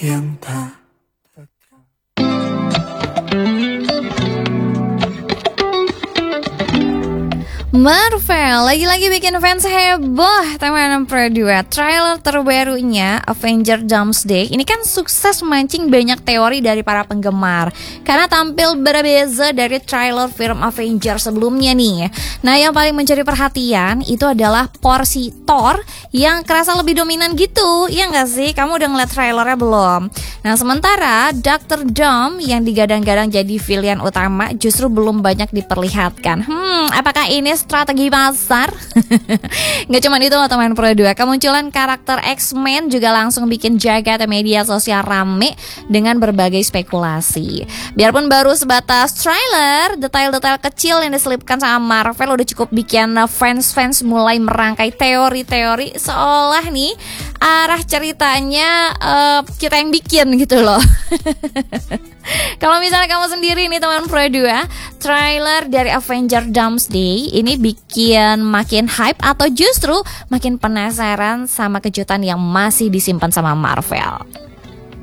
yang tak. Marvel lagi-lagi bikin fans heboh. Teman Pro 2 trailer terbarunya Avengers Doomsday ini kan sukses memancing banyak teori dari para penggemar karena tampil berbeda dari trailer film Avengers sebelumnya nih. Nah, yang paling mencuri perhatian itu adalah porsi Thor yang kerasa lebih dominan gitu. Ya nggak sih? Kamu udah ngeliat trailernya belum? Nah, sementara Dr. Doom yang digadang-gadang jadi villain utama justru belum banyak diperlihatkan. Apakah ini strategi pasar? Nggak cuma itu loh teman Pro 2, kemunculan karakter X-Men juga langsung bikin jagat media sosial rame dengan berbagai spekulasi. Biarpun baru sebatas trailer, detail-detail kecil yang diselipkan sama Marvel udah cukup bikin fans-fans mulai merangkai teori-teori seolah nih arah ceritanya kita yang bikin gitu loh. Kalau misalnya kamu sendiri nih teman Pro 2, trailer dari Avengers Doomsday ini bikin makin hype atau justru makin penasaran sama kejutan yang masih disimpan sama Marvel?